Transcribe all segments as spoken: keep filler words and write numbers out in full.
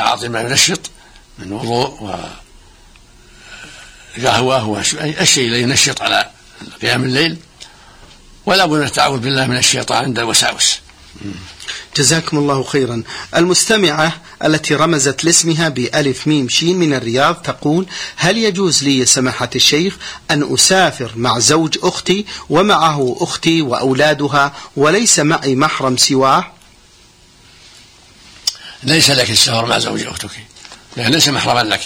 أعطي ما ينشط من وضوء وقهوة والشيء الذي ينشط على قيام الليل، ولا بد من التعوذ بالله من الشيطان عند الوساوس. جزاكم الله خيرا. المستمعة التي رمزت لاسمها بألف ميم شين من الرياض تقول: هل يجوز لي سماحة الشيخ أن أسافر مع زوج أختي ومعه أختي وأولادها وليس معي محرم سواه؟ ليس لك السفر مع زوج أختك، لأن ليس محرما لك،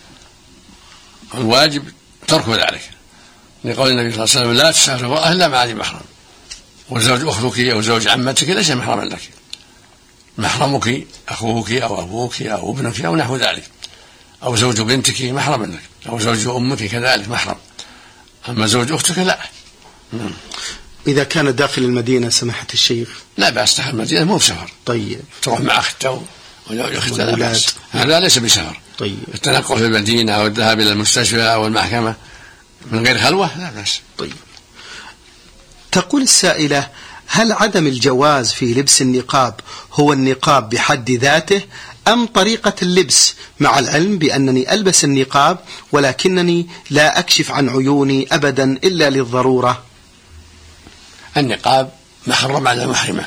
الواجب ترك ذلك، لقول النبي صلى الله عليه وسلم: لا تسافر إلا مع ذي محرم. وزوج أختك أو زوج عمتك ليس محرما لك، محرمك أخوك أو أبوك أو ابنك أو نحو ذلك، أو زوج بنتك محرما لك، أو زوج أمك كذلك محرم، أما زوج أختك لا. إذا كان داخل المدينة سماحة الشيخ لا بأس، داخل المدينة مو بسفر. طيب تروح مع أختك ويأخذ لا بأس، هذا ليس بسفر. طيب التنقل في المدينة أو الذهاب إلى المستشفى أو المحكمة من غير خلوة لا بأس. طيب. تقول السائلة: هل عدم الجواز في لبس النقاب هو النقاب بحد ذاته أم طريقة اللبس، مع العلم بأنني ألبس النقاب ولكنني لا أكشف عن عيوني أبدا إلا للضرورة؟ النقاب محرم على المحرمة،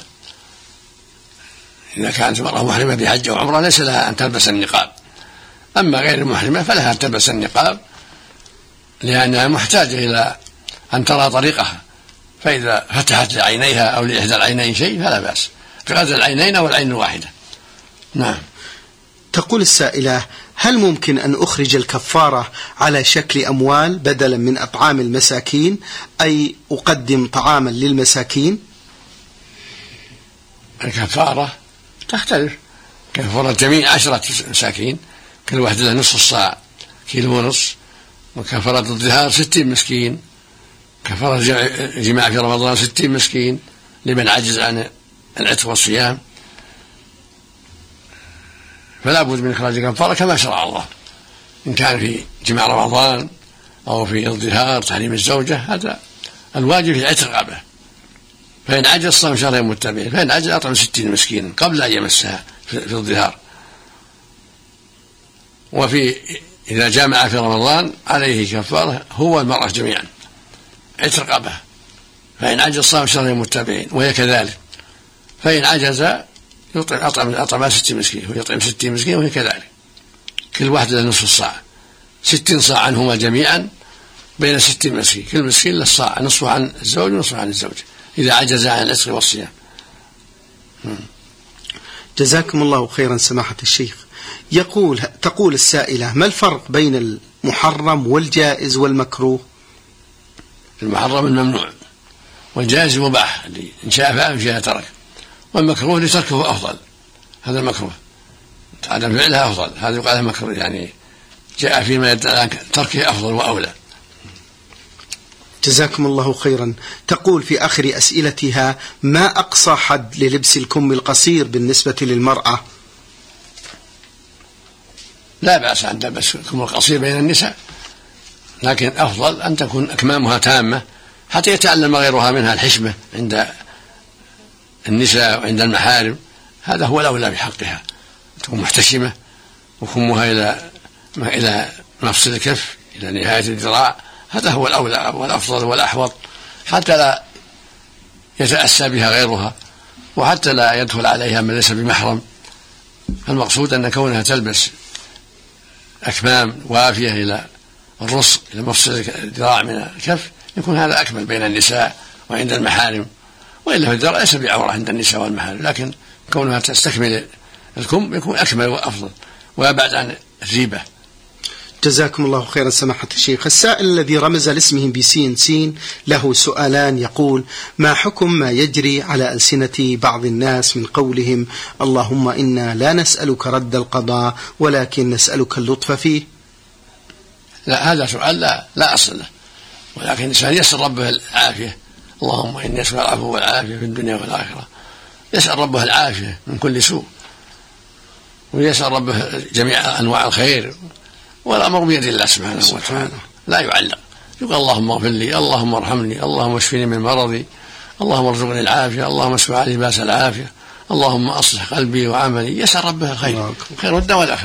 إذا كانت المرأة محرمة بحج أو عمرة ليس لها أن تلبس النقاب، أما غير المحرمة فلها أن تلبس النقاب لأنها محتاجة إلى أن ترى طريقها، فإذا فتحت لعينيها أو لإحدى العينين شيء فلا بأس، بغض العينين والعين الواحدة. نعم. تقول السائلة: هل ممكن أن أخرج الكفارة على شكل أموال بدلا من أطعام المساكين، أي أقدم طعاما للمساكين؟ الكفارة تختلف، كفارة جميع عشرة مساكين كل واحد له نصف الصاع كيلو ونصف، وكفارة الظهار ستين مسكين، كفارة جماع في رمضان ستين مسكين لمن عجز عن العتق والصيام، فلا بد من إخراج الكفارة كما شرع الله، إن كان في جماع رمضان أو في الظهار تحريم الزوجة هذا الواجب في عتق رقبة، فإن عجز صام شهرين متبعين، فإن عجز أطعم ستين مسكينا قبل أن يمسها في الظهار. وفي إذا جامع في رمضان عليه كفارة هو المرأة جميعا عتق رقبة، فإن عجز صام شهرين متبعين وهي كذلك، فإن عجز يطعم أطعم أطعم ستين مسكين ويطعم ستين مسكين وهي كذلك، كل واحد له نصف الصاع، ستين صاع عنهما جميعا بين ستين مسكين، كل مسكين له الصاع، نصفه عن الزوج ونصفه عن الزوجة إذا عجز عن العتق والصيام. جزاكم الله خيرا سماحة الشيخ. يقول تقول السائلة: ما الفرق بين المحرم والجائز والمكروه؟ المحرم الممنوع، والجائز مباح إن شاء فعل وإن شاء ترك، والمكروه لتركه أفضل، هذا المكروه عدم فعلها أفضل، هذا يقال مكروه، يعني جاء فيما يدل تركه أفضل وأولى. جزاكم الله خيرا. تقول في آخر أسئلتها: ما أقصى حد للبس الكم القصير بالنسبة للمرأة؟ لا بأس أن تلبس الكم القصير بين النساء، لكن أفضل أن تكون أكمامها تامة حتى يتعلم غيرها منها الحشمة عند النساء وعند المحارم، هذا هو الأولى بحقها، تكون محتشمة وكمها إلى إلى مفصل الكف إلى نهاية الذراع، هذا هو الأولى والأفضل والأحوط، حتى لا يتأسى بها غيرها وحتى لا يدخل عليها من ليس بمحرم. المقصود أن كونها تلبس أكمام وافية إلى الرسغ إلى مفصل الذراع من الكف يكون هذا أكمل بين النساء وعند المحارم، وإلا في الذراع ليس بعورة عند النساء والمحارم، لكن كونها تستكمل الكم يكون أكمل وأفضل ويبعد عن الريبة. جزاكم الله خيرا سماحة الشيخ. السائل الذي رمز لاسمه بسين سين له سؤالان، يقول: ما حكم ما يجري على ألسنة بعض الناس من قولهم: اللهم إنا لا نسألك رد القضاء ولكن نسألك اللطف فيه؟ لا، هذا سؤال لا, لا أصل له، ولكن الإنسان يسأل ربه العافية، اللهم إني أسأل العفو والعافية في الدنيا والآخرة، يسأل ربه العافية من كل سوء، ويسأل ربه جميع أنواع الخير، والأمر بيد الله سبحانه وتعالى لا يعلق، يقول اللهم اغفر لي، اللهم ارحمني، اللهم اشفني من مرضي، اللهم ارزقني العافية، اللهم اشف علي باس العافية، اللهم أصلح قلبي وعملي، يسأل ربه الخير، خير الدنيا والآخرة.